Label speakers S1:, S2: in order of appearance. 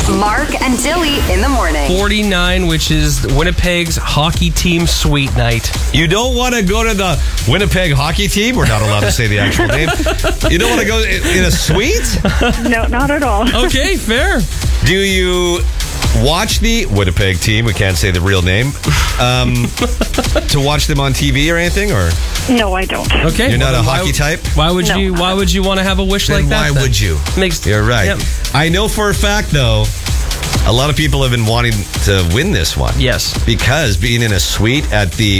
S1: Mark and Dilly in the morning.
S2: 49, which is Winnipeg's hockey team suite night.
S3: You don't want to go to the Winnipeg hockey team? We're not allowed to say the actual name. You don't want to go in a suite?
S4: No, not at all.
S2: Okay, fair.
S3: Do you watch the Winnipeg team? We can't say the real name. To watch them on TV or anything? Or
S4: No, I don't.
S2: Okay.
S3: you're not a
S2: Why-
S3: hockey type?
S2: Why would
S4: No.
S2: you? Why would you want to have a wish
S3: Then
S2: like that?
S3: why would you?
S2: Makes
S3: You're right.
S2: Yep.
S3: I know for a fact, though, a lot of people have been wanting to win this one.
S2: Yes.
S3: Because being in a suite at the